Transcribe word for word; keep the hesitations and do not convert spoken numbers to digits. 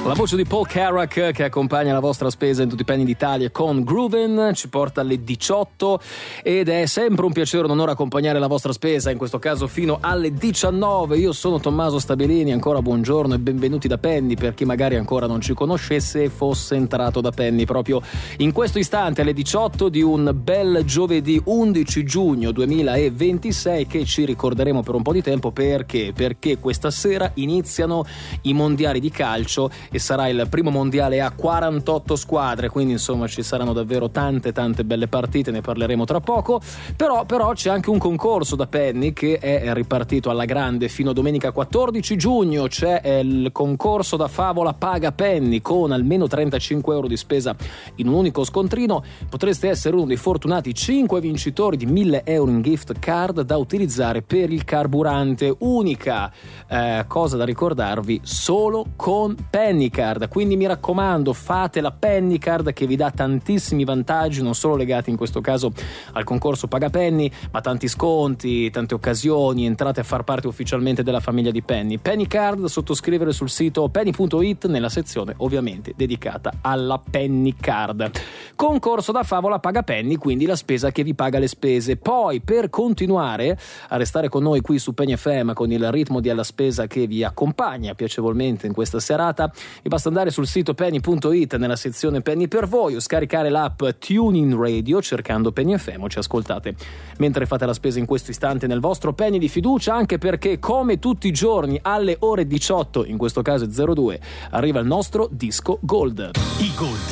La voce di Paul Carrack che accompagna la vostra spesa in tutti i penny d'Italia con Groovin' ci porta alle diciotto ed è sempre un piacere e un onore accompagnare la vostra spesa, in questo caso fino alle diciannove. Io sono Tommaso Stabilini, ancora buongiorno e benvenuti da Penny per chi magari ancora non ci conoscesse e fosse entrato da Penny proprio in questo istante alle diciotto di un bel giovedì undici giugno duemilaventisei che ci ricorderemo per un po' di tempo. Perché? Perché questa sera iniziano i mondiali di calcio e sarà il primo mondiale a quarantotto squadre, quindi insomma ci saranno davvero tante tante belle partite, ne parleremo tra poco. Però, però c'è anche un concorso da Penny che è ripartito alla grande fino a domenica quattordici giugno. C'è il concorso da favola Paga Penny con almeno trentacinque euro di spesa in un unico scontrino. Potreste essere uno dei fortunati cinque vincitori di mille euro in gift card da utilizzare per il carburante. Unica eh, cosa da ricordarvi, solo con Penny Card, quindi mi raccomando fate la Penny Card che vi dà tantissimi vantaggi, non solo legati in questo caso al concorso Paga Penny, ma tanti sconti, tante occasioni, entrate a far parte ufficialmente della famiglia di Penny. Penny Card da sottoscrivere sul sito penny punto it nella sezione ovviamente dedicata alla Penny Card. Concorso da favola Paga Penny, quindi la spesa che vi paga le spese. Poi per continuare a restare con noi qui su Penny F M con il ritmo di alla spesa che vi accompagna piacevolmente in questa serata, vi basta andare sul sito penny punto it nella sezione Penny per voi o scaricare l'app TuneIn Radio cercando Penny F M, ci ascoltate mentre fate la spesa in questo istante nel vostro Penny di fiducia, anche perché come tutti i giorni alle ore diciotto, in questo caso zero due, arriva il nostro disco Gold. I Gold